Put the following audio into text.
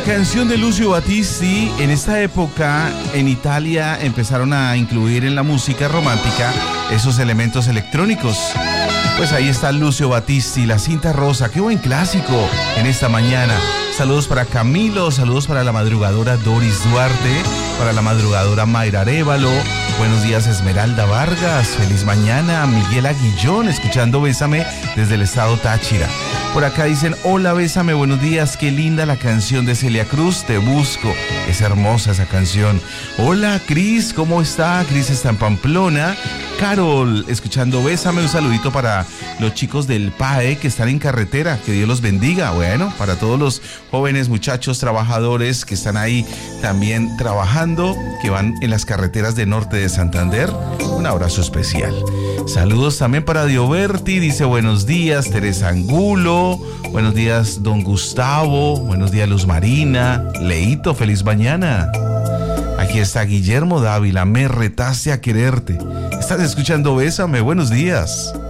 canción de Lucio Battisti. En esta época en Italia empezaron a incluir en la música romántica esos elementos electrónicos. Pues ahí está Lucio Battisti, La cinta rosa. Qué buen clásico en esta mañana. Saludos para Camilo, saludos para la madrugadora Doris Duarte, para la madrugadora Mayra Arévalo. Buenos días Esmeralda Vargas, feliz mañana. Miguel Aguillón, escuchando Bésame desde el estado Táchira. Por acá dicen, hola Bésame, buenos días, qué linda la canción de Celia Cruz, Te busco. Es hermosa esa canción. Hola Cris, ¿cómo está? Cris está en Pamplona. Carol, escuchando Bésame, un saludito para los chicos del PAE que están en carretera, que Dios los bendiga. Bueno, para todos los jóvenes muchachos trabajadores que están ahí también trabajando, que van en las carreteras de norte de Santander, un abrazo especial. Saludos también para Dioberti, dice buenos días Teresa Angulo, buenos días don Gustavo, buenos días Luz Marina, Leito, feliz mañana. Aquí está Guillermo Dávila, me retaste a quererte. Estás escuchando Bésame, buenos días.